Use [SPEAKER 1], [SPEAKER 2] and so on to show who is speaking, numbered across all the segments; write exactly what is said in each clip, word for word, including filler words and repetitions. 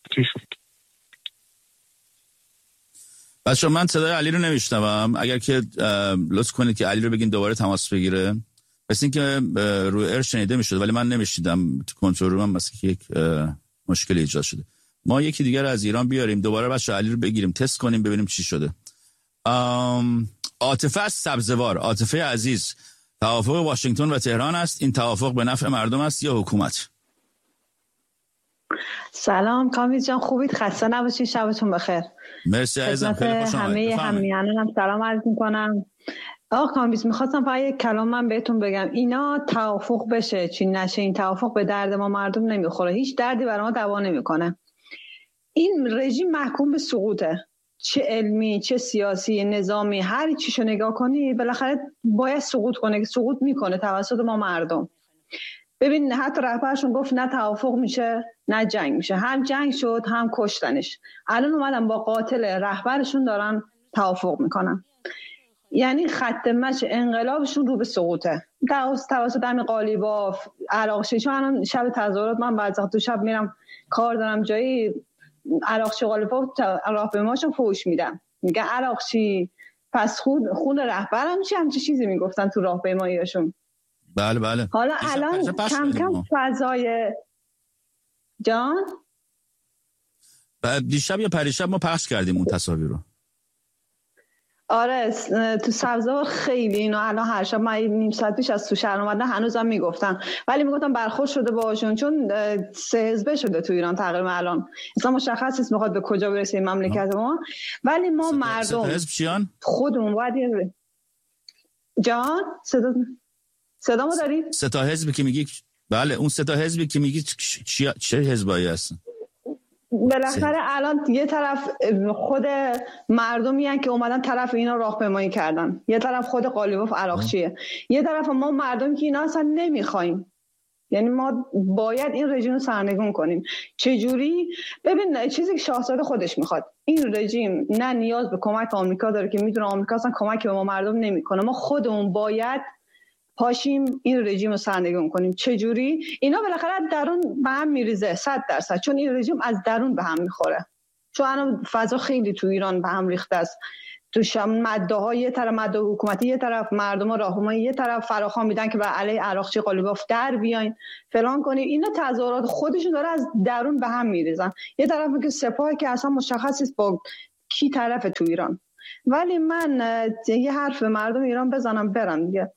[SPEAKER 1] چی شد.
[SPEAKER 2] بچه من صدای علی رو نمیشنوم، اگر که لطف کنید که علی رو بگین دوباره تماس بگیره. مثل این که روی ایر شنیده میشد ولی من نمیشیدم، تو کنترل روم مثل که یک مشکل ایجاد شده. ما یکی دیگر از ایران بیاریم دوباره بچه علی رو بگیریم تست کنیم ببینیم چی شده. عاطفه از سبزوار. عاطفه عزیز، توافق واشنگتن و تهران است، این توافق به نفع مردم است یا حکومت؟
[SPEAKER 3] سلام کامیز جان، خوبید؟ خسته نباشید، شبتون بخیر.
[SPEAKER 2] مرسی عزیزم، خیلی خوش آمدید.
[SPEAKER 3] همه همیهنانم سلام عرض میکنم. آقا کامیز میخواستم فقط یک کلام من بهتون بگم، اینا توافق بشه چی نشه، این توافق به درد ما مردم نمیخوره، هیچ دردی برای ما دوا نمیکنه. این رژیم محکوم به سقوطه، چه علمی چه سیاسی نظامی، هر چیشو نگاه کنی بالاخره باید سقوط کنه، سقوط میکنه توسط ما مردم. ببین حتی رهبرشون گفت نه توافق میشه نه جنگ میشه، هم جنگ شد هم کشتنش. الان اومدن با قاتل رهبرشون دارن توافق میکنن، یعنی خط مشی انقلابشون رو به سقوطه. توسط همین قالیباف عراقچی، چون الان شب تظاهرات من بعضی وقت تو شب میرم کار دارم جایی، عراقچی قالیباف راهپیماشون فوش میدم، میگه عراقچی پس خون خون رهبرم چی، همچین چیزی میگفتن تو راهپیماییشون.
[SPEAKER 2] بله بله.
[SPEAKER 3] حالا الان کم کم فضای جان
[SPEAKER 2] بعد دیشب یا پریشب ما پخش کردیم اون تصاویر رو.
[SPEAKER 3] آره تو سبزوار خیلی اینو الان هر شب من نیم ساعت پیش از تو شهر اومدن هنوزم میگفتن، ولی میگفتن برخورد شده باهاشون، چون سه حزبه شده تو ایران تقریبا الان، اصلا مشخص نیست میخواد به کجا برسه این مملکت ما. ولی ما مردم
[SPEAKER 2] حزب چیان
[SPEAKER 3] خودمون باید جان صدا صدامو داری؟
[SPEAKER 2] سه تا حزبی که میگی، بله اون سه تا حزبی که میگی چی چه حزبایی هستن؟
[SPEAKER 3] بالاخره الان یه طرف خود مردمی هستن که اومدن طرف اینا راهپیمایی کردن، یه طرف خود قالیباف عراقچیه، یه طرف ما مردمی که اینا اصلا نمیخوایم. یعنی ما باید این رژیم رو سرنگون کنیم. چجوری؟ ببین چیزی که شاهزاده خودش میخواد، این رژیم نه نیاز به کمک آمریکا داره که میدونه آمریکا اصلا کمک به ما مردم نمیکنه، ما خودمون باید پاشیم این رژیم رو سرنگون کنیم. چجوری؟ اینا بالاخره از درون به هم میریزه صد درصد، چون این رژیم از درون به هم میخوره. چون الان فضا خیلی تو ایران به هم ریخته است، تو شم مده ها یه طرف مده حکومتی، یه طرف مردم راهپیمایی، یه طرف فراخوان میدن که به علی عراقچی قالیباف در بیاین فلان کنید. اینا تظاهرات خودشون داره از درون به هم میریزن. یه طرف که سپاهی که اصلا مشخص است با کی طرف تو ایران. ولی من یه حرف مردم ایران بزنم برم دیگه،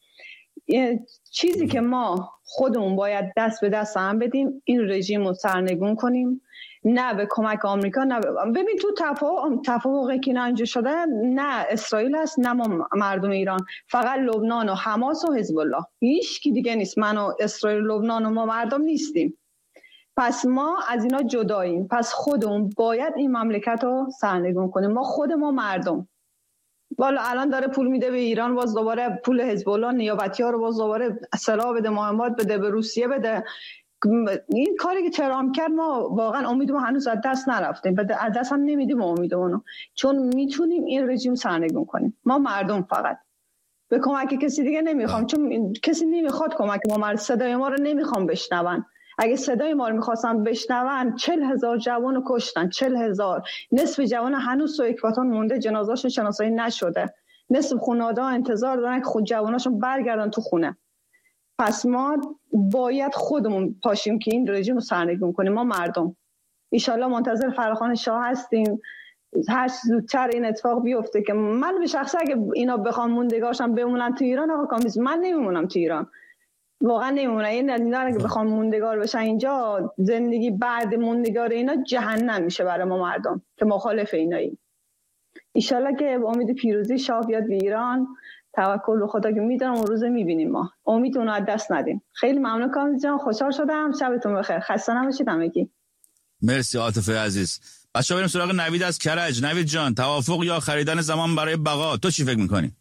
[SPEAKER 3] چیزی که ما خودمون باید دست به دست هم بدیم، این رژیم رو سرنگون کنیم، نه به کمک آمریکا، نه ب... ببین تو تفاهم تفاوقی که اینجا شده نه اسرائیل است نه ما مردم ایران، فقط لبنان و حماس و حزب الله، هیچ کی دیگه نیست. من و اسرائیل و لبنان و ما مردم نیستیم، پس ما از اینا جداییم. پس خودمون باید این مملکت رو سرنگون کنیم، ما خود ما مردم. والا الان داره پول میده به ایران، باز دوباره پول حزب الله نیابتی‌ها رو باز دوباره سلاح بده، مهمات بده، به روسیه بده. این کاری که ترامپ کرد ما واقعا امیدمون هنوز از دست نرفتیم، از دست هم نمیدیم امیدمونو، چون میتونیم این رژیم سرنگون کنیم. ما مردم فقط به کمک کسی دیگه نمیخوام، چون کسی نمیخواد کمک ما، مرد صدای ما رو نمیخوام بشنون. اگه صدای ما رو میخواستم بشنون چل هزار جوان رو کشتن، چل هزار، نصف جوان هنوز تو اکباتان مونده، جنازه‌شون شناسایی نشده، نصف خانواده‌ها انتظار دارن که خود جواناشون برگردن تو خونه. پس ما باید خودمون پاشیم که این رژیم رو سرنگون کنیم، ما مردم. ایشالله منتظر فراخوان شاه هستیم، هر زودتر این اتفاق بیفته که من به شخصه اگه اینا بخوام موندگارشم بمونن تو ایران، آقا کامیز من نمیمونم تو ایران، واقعا نمیمونم. این اینا اگه بخوام موندگار بشن اینجا، زندگی بعد موندگار اینا جهنم میشه برای ما مردم که مخالف ایناییم. ایشالله که با امید پیروزی شاه بیاد به ایران، توکل به خدا که میدونم اون روز میبینیم، ما امید اون رو از دست ندیم. خیلی ممنون کامیز جان، خوشحال شدم، شبتون بخیر، خسته نباشید همگی.
[SPEAKER 2] مرسی عاطفه عزیز. بچه‌ها بریم سراغ نوید از کرج. نوید جان، توافق یا خریدن زمان برای بقا، تو چی فکر می‌کنی؟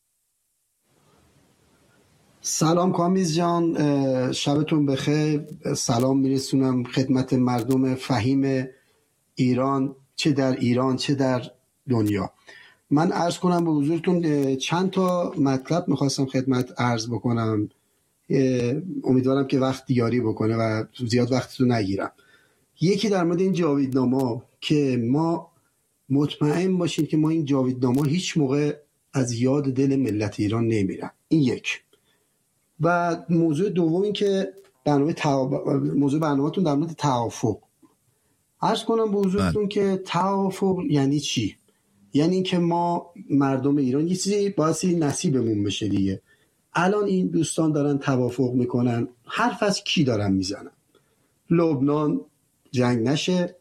[SPEAKER 4] سلام کامیز جان، شبتون بخیر. سلام میرسونم خدمت مردم فهیم ایران، چه در ایران چه در دنیا. من عرض کنم به حضورتون چند تا مطلب میخواستم خدمت عرض بکنم، امیدوارم که وقت دیاری بکنه و زیاد وقتتون نگیرم. یکی در مورد این جاویدنامه که ما مطمئن باشیم که ما این جاویدنامه هیچ موقع از یاد دل ملت ایران نمیرن. این یک. و موضوع دوم این که برنامه تا... موضوع برنامه‌تون در مورد توافق. عرض کنم به حضورتون که توافق یعنی چی؟ یعنی اینکه ما مردم ایران یه چیزی باعثی نصیبمون بشه دیگه. الان این دوستان دارن توافق میکنن، حرف از کی دارن میزنن؟ لبنان جنگ نشه،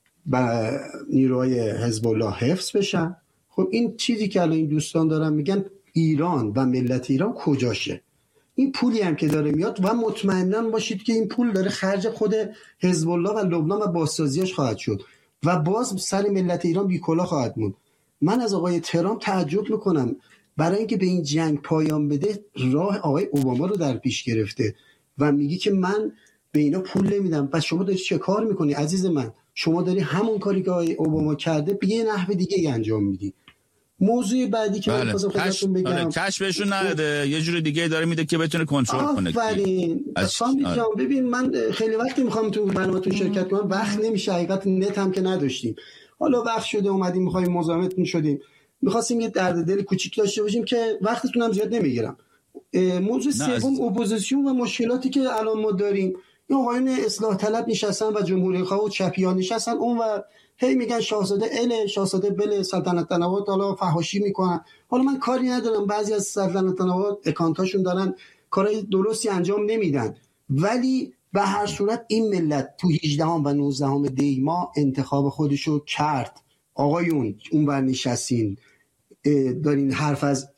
[SPEAKER 4] و نیروهای حزب الله حفظ بشن. خب این چیزی که الان این دوستان دارن میگن ایران و ملت ایران کجاشه؟ این پولی هم که داره میاد و مطمئنا باشید که این پول داره خرج خود حزب الله و لبنان و بازسازیش خواهد شد و باز سر ملت ایران بیکلا خواهد موند. من از آقای ترامپ تعجب میکنم، برای اینکه به این جنگ پایان بده راه آقای اوباما رو در پیش گرفته و میگی که من به اینا پول نمیدم. پس شما داری چه کار میکنی عزیز من؟ شما داری همون کاری که آقای اوباما کرده به یه نحو دیگه انجام میدی. موضوع بعدی که من خواستم خدمتتون بگم،
[SPEAKER 2] کش بهشون نده، یه جور دیگه داره میده که بتونه کنترل کنه.
[SPEAKER 4] آفرین. خانم جان ببین، من خیلی وقتی میخوام تو برنامه‌تون شرکت کنم، وقت نمیشه، حقیقت نت هم که نداشتیم. حالا وقت شده اومدیم میخوایم مزاحمتون شدیم، میخواستیم یه درد دل کوچیک داشته باشیم که وقتتون هم زیاد نمیگیرم. موضوع سوم اپوزیسیون و مشکلاتی که الان ما داریم. این آقایون اصلاح طلب نشستن و جمهوری خواه و چپیان نشستن اون و هی میگن شاهزاده ال شاهزاده بل سلطنت نواد حالا فحاشی میکنن. حالا من کاری ندارم، بعضی از سلطنت نواد اکانتاشون دارن کارهای درستی انجام نمیدن، ولی به هر صورت این ملت تو هجدهم و نوزدهم دی ماه انتخاب خودشو کرد. آقایون اونور نشستین دارین حرف از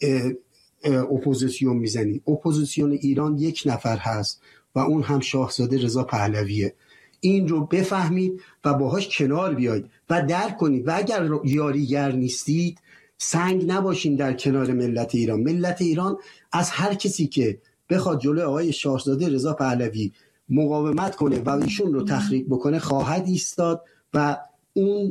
[SPEAKER 4] اپوزیسیون میزنی. اپوزیسیون ایران یک نفر هست و اون هم شاهزاده رضا پهلویه. این رو بفهمید و باهاش کنار بیایید و درک کنید و اگر یاریگر نیستید سنگ نباشین در کنار ملت ایران. ملت ایران از هر کسی که بخواد جلوی آقای شاهزاده رضا پهلوی مقاومت کنه و ایشون رو تخریب بکنه خواهد ایستاد و اون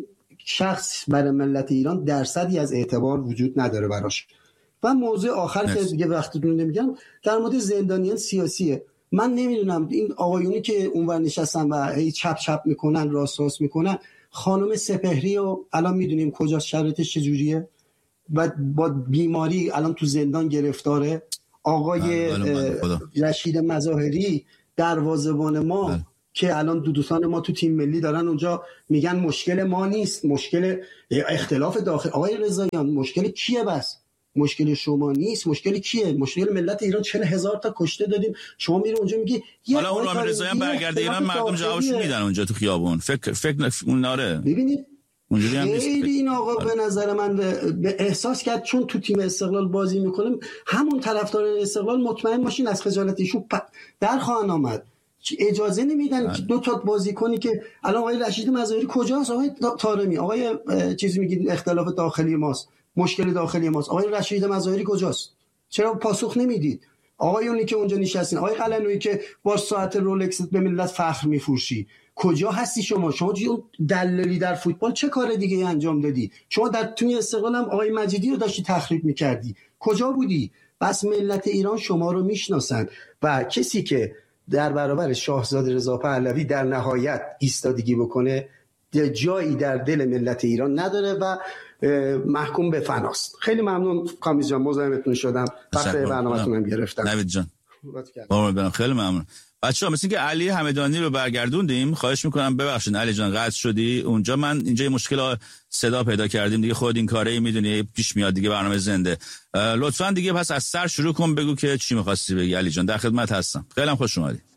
[SPEAKER 4] شخص برای ملت ایران درصدی از اعتبار وجود نداره براش. و موضوع آخر که دیگه وقتتون نمیگم در مورد زندانیان سیاسیه. من نمیدونم این آقایونی که اونور نشستن و هی چپ چپ میکنن راست راست میکنن، خانم سپهری و الان میدونیم کجا شرایطش چجوریه و با بیماری الان تو زندان گرفتاره. آقای رشید مظاهری دروازه‌بان ما بله. که الان دو دوستان ما تو تیم ملی دارن اونجا میگن مشکل ما نیست، مشکل اختلاف داخل. آقای رضاییان مشکل کیه؟ بس مشکل شما نیست، مشکل کیه؟ مشکل ملت ایران. چهل هزار تا کشته دادیم، شما میره اونجا میگی
[SPEAKER 2] حالا اون رامین رضاییان برگرده ایران مردم جوابشو میدن اونجا تو خیابون. فکر فکر اون ناره. ببینید اونجوری هم نیست. خیلی این آقا به نظر من به احساس کرد چون تو تیم استقلال بازی میکنیم همون طرفدار استقلال مطمئن باشین از خجالت ایشون در خواهند آمد. اجازه نمیدن که دو تا بازیکنی که الان آقای رشید مظاهری کجاست؟ آقای طارمی آقای چیزی میگید اختلاف داخلی ماست، مشکل داخلی ماست. آقای رشید مظاهری کجاست؟ چرا پاسخ نمیدید؟ آقایونی که اونجا نشستین، آقای قلنویی که با ساعت رولکس به ملت فخر میفروشی، کجا هستی شما؟ شما اون دلالی در فوتبال چه کار دیگه انجام دادی؟ شما در توی استقلال هم آقای مجیدی رو داشتی تخریب میکردی، کجا بودی؟ بس ملت ایران شما رو میشناسن و کسی که در برابر شاهزاده رضا پهلوی در نهایت ایستادگی بکنه جایی در دل ملت ایران نداره و محکوم به فناست. خیلی ممنون کامیز جان، مزاحمتون شدم، وقت برنامه‌تون هم گرفتم. نوید جان قربان، خیلی ممنون. بچه‌ها مثل اینکه علی همدانی رو برگردوندیم، خواهش میکنم ببخشید علی جان قطع شدی اونجا. من اینجا یه مشکل صدا پیدا کردیم دیگه، خود این کاره میدونی پیش میاد دیگه، برنامه زنده. لطفاً دیگه پس از سر شروع کن، بگو که چی می‌خواستی بگی علی جان. در خدمت هستم. خیلی خوش اومدی.